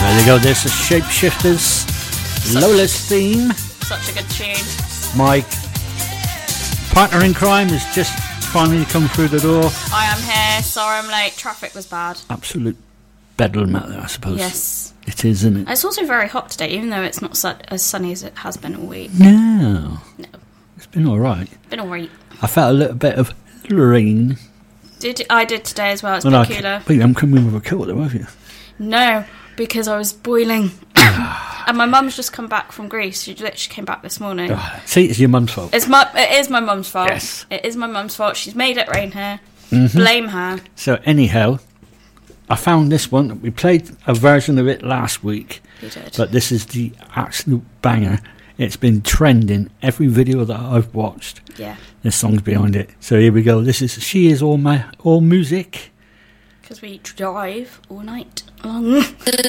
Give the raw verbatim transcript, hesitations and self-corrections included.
There you go, there's the Shapeshifters, Such, Lola's theme. Such a good tune. My partner in crime has just finally come through the door. I am here, sorry I'm late, traffic was bad. Absolute bedlam out there, I suppose. Yes. It is, isn't it? It's also very hot today, even though it's not su- as sunny as it has been all week. No. No. It's been alright. Been alright. I felt a little bit of rain. Did I did today as well, it's Well, peculiar. Wait, I'm coming with a coat though, have you? No, because I was boiling. And my mum's just come back from Greece. She literally came back this morning. Oh, see, it's your mum's fault. It's my, it is my mum's fault. Yes. It is my mum's fault. She's made it rain here. Mm-hmm. Blame her. So anyhow, I found this one. We played a version of it last week. You did. But this is the absolute banger. It's been trending every video that I've watched. Yeah. There's songs behind it. So here we go. This is She Is All My All Music. Because we drive all night long.